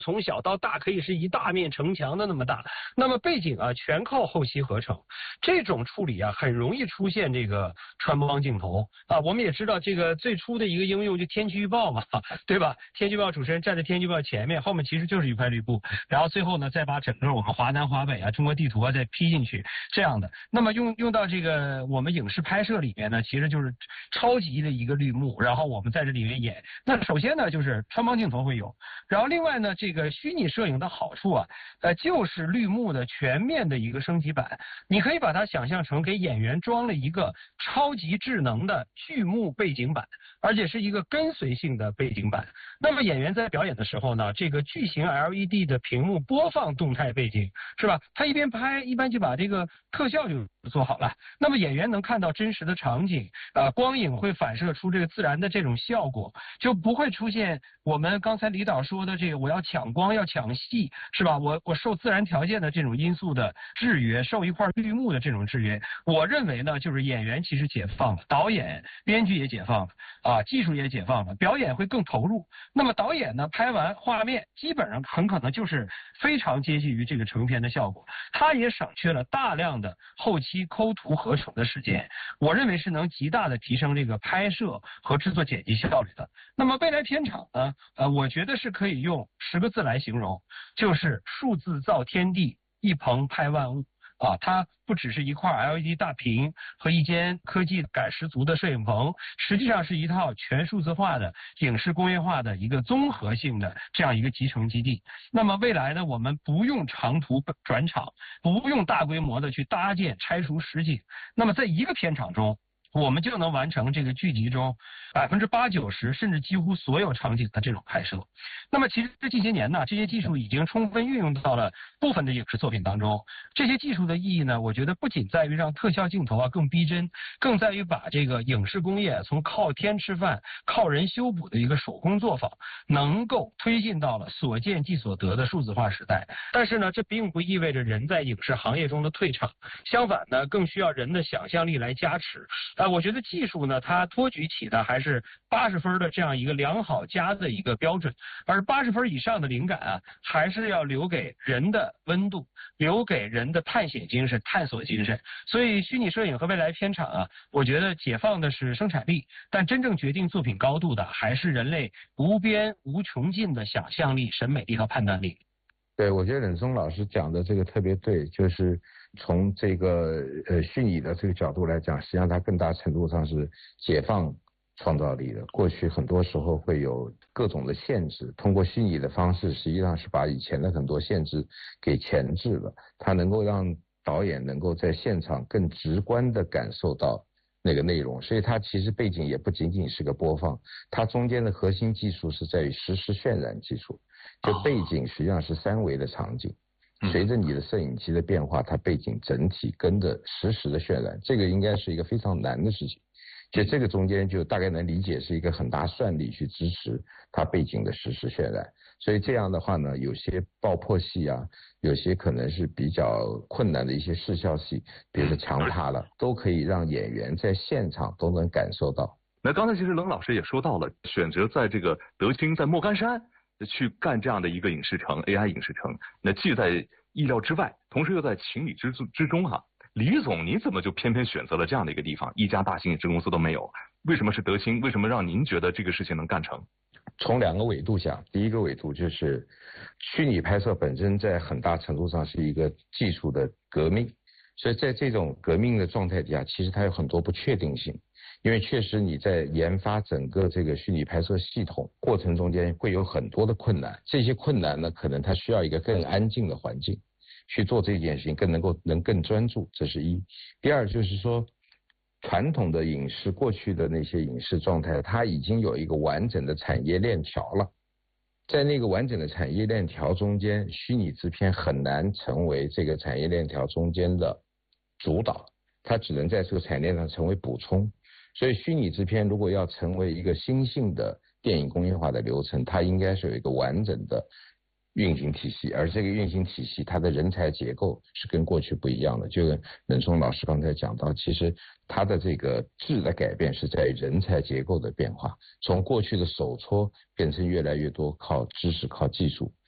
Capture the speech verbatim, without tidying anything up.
从小到大可以是一大面城墙的那么大，那么背景啊全靠后期合成，这种处理啊很容易出现这个穿帮镜头啊。我们也知道这个最初的一个应用就天气预报嘛，对吧？天气预报主持人站在天气预报前面，后面其实就是一块绿布，然后最后呢再把整个我们华南华北啊中国地图啊再批进去这样的。那么用用到这个我们影视拍摄里面呢，其实就是超级的一个绿幕，然后我们在这里面演。那首先呢就是穿帮镜头会有，然后另外呢这个虚拟摄影的好处啊，呃就是绿幕的全面的一个升级版，你可以把它想象成给演员装了一个超级智能的剧目背景板，而且是一个跟随性的背景板。那么演员在表演的时候呢，这个巨型 L E D 的屏幕播放动态背景，是吧？他一边拍一般就把这个特效就做好了，那么演员能看到真实的场景，呃，光影会反射出这个自然的这种效果，就不会出现我们刚才李导说的这个我要抢光要抢戏，是吧？我我受自然条件的这种因素的制约，受一块绿幕的这种制约。我认为呢，就是演员其实解放了，导演、编剧也解放了，啊，技术也解放了，表演会更投入。那么导演呢，拍完画面基本上很可能就是非常接近于这个成片的效果，他也省去了大量的后期抠图合成的时间，我认为是能极大的提升这个拍摄和制作剪辑效率的。那么未来片场呢，呃，我觉得是可以用十个字来形容，就是数字造天地，一棚拍万物。啊，它不只是一块 L E D 大屏和一间科技感十足的摄影棚，实际上是一套全数字化的影视工业化的一个综合性的这样一个集成基地。那么未来呢，我们不用长途转场，不用大规模的去搭建拆除实景，那么在一个片场中，我们就能完成这个剧集中百分之八九十甚至几乎所有场景的这种拍摄。那么其实这近些年呢，这些技术已经充分运用到了部分的影视作品当中。这些技术的意义呢，我觉得不仅在于让特效镜头啊更逼真，更在于把这个影视工业从靠天吃饭、靠人修补的一个手工作坊，能够推进到了所见即所得的数字化时代。但是呢，这并不意味着人在影视行业中的退场，相反呢，更需要人的想象力来加持。呃，我觉得技术呢，它托举起的还是八十分的这样一个良好佳的一个标准，而八十分以上的灵感啊，还是要留给人的温度，留给人的探险精神、探索精神。所以，虚拟摄影和未来片场啊，我觉得解放的是生产力，但真正决定作品高度的，还是人类无边无穷尽的想象力、审美力和判断力。 对，我觉得冷松老师讲的这个特别对，就是从这个呃虚拟的这个角度来讲，实际上它更大程度上是解放创造力的。过去很多时候会有各种的限制，通过虚拟的方式，实际上是把以前的很多限制给钳制了。它能够让导演能够在现场更直观地感受到那个内容，所以它其实背景也不仅仅是个播放，它中间的核心技术是在于实时渲染技术。就背景实际上是三维的场景，随着你的摄影机的变化，它背景整体跟着实时的渲染，这个应该是一个非常难的事情。就这个中间就大概能理解是一个很大算力去支持它背景的实时渲染，所以这样的话呢，有些爆破戏啊，有些可能是比较困难的一些视效戏，比如说墙塌了，都可以让演员在现场都能感受到。 那刚才其实冷老师也说到了，选择在这个德清在莫干山去干这样的一个影视城 A I 影视城，那既在意料之外，同时又在情理之之中哈。李总，你怎么就偏偏选择了这样的一个地方？一家大型影视公司都没有，为什么是德清？为什么让您觉得这个事情能干成？ 从两个维度讲，第一个维度就是虚拟拍摄本身在很大程度上是一个技术的革命，所以在这种革命的状态底下，其实它有很多不确定性。因为确实你在研发整个这个虚拟拍摄系统过程中间会有很多的困难，这些困难呢，可能它需要一个更安静的环境去做这件事情，更能够能更专注，这是一。第二就是说，传统的影视过去的那些影视状态，它已经有一个完整的产业链条了，在那个完整的产业链条中间，虚拟制片很难成为这个产业链条中间的主导，它只能在这个产业链上成为补充。所以虚拟制片如果要成为一个新兴的电影工业化的流程，它应该是有一个完整的运行体系，而这个运行体系它的人才结构是跟过去不一样的。就跟冷松老师刚才讲到，其实它的这个质的改变是在于人才结构的变化，从过去的手搓变成越来越多靠知识靠技术，